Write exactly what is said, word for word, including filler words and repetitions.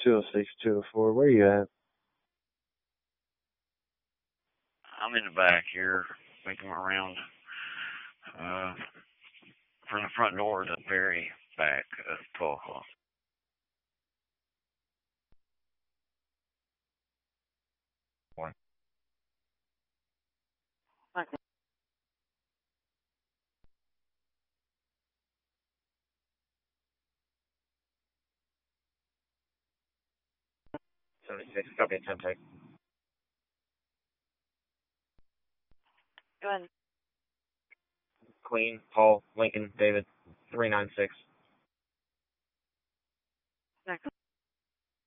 two oh six, two oh four. Where you at? I'm in the back here, making my round uh, from the front door to the very back of twelve o'clock. One. Okay. seventy-six, copy ten take. Go ahead. Queen, Paul, Lincoln, David, three nine six. Next.